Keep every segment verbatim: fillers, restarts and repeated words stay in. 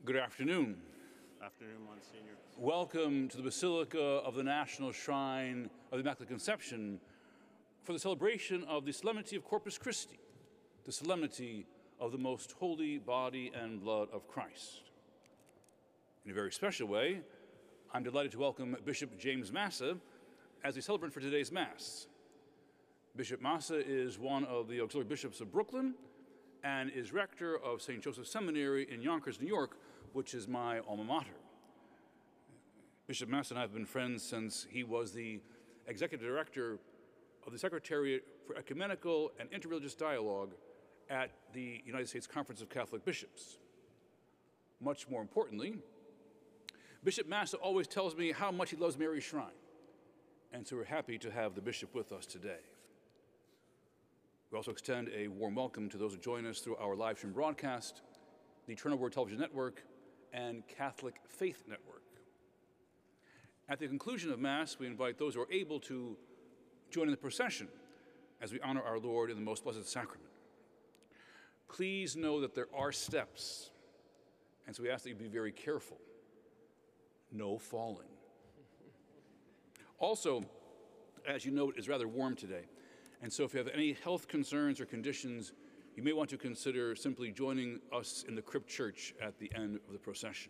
Good afternoon. Afternoon, Monsignor. Welcome to the Basilica of the National Shrine of the Immaculate Conception for the celebration of the Solemnity of Corpus Christi, the solemnity of the most holy body and blood of Christ. In a very special way, I'm delighted to welcome Bishop James Massa as the celebrant for today's Mass. Bishop Massa is one of the auxiliary bishops of Brooklyn and is rector of Saint Joseph Seminary in Yonkers, New York, which is my alma mater. Bishop Massa and I have been friends since he was the executive director of the Secretariat for Ecumenical and Interreligious Dialogue at the United States Conference of Catholic Bishops. Much more importantly, Bishop Massa always tells me how much he loves Mary's Shrine, and so we're happy to have the bishop with us today. We also extend a warm welcome to those who join us through our live stream broadcast, the Eternal Word Television Network, and Catholic Faith Network. At the conclusion of Mass, we invite those who are able to join in the procession as we honor our Lord in the Most Blessed Sacrament. Please know that there are steps, and so we ask that you be very careful. No falling. Also, as you note, it's rather warm today, and so if you have any health concerns or conditions, you may want to consider simply joining us in the crypt church at the end of the procession.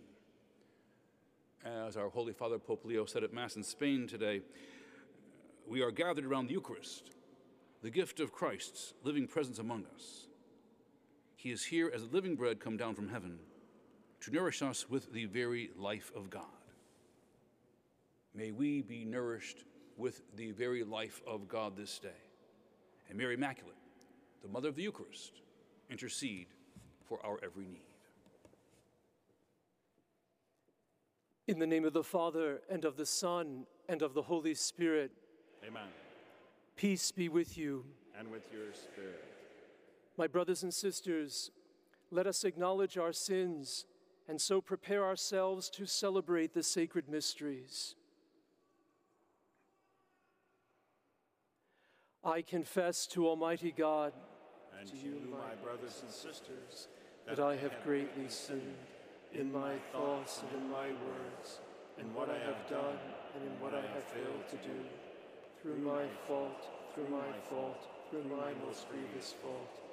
As our Holy Father Pope Leo said at Mass in Spain today, we are gathered around the Eucharist, the gift of Christ's living presence among us. He is here as the living bread come down from heaven to nourish us with the very life of God. May we be nourished with the very life of God this day. And Mary Immaculate, the Mother of the Eucharist, intercede for our every need. In the name of the Father, and of the Son, and of the Holy Spirit. Amen. Peace be with you. And with your spirit. My brothers and sisters, let us acknowledge our sins and so prepare ourselves to celebrate the sacred mysteries. I confess to Almighty God, and to you, my brothers and sisters, that I have greatly sinned in my thoughts and in my words, in what I have done and in what I have failed to do, through my fault, through my fault, through my most grievous fault.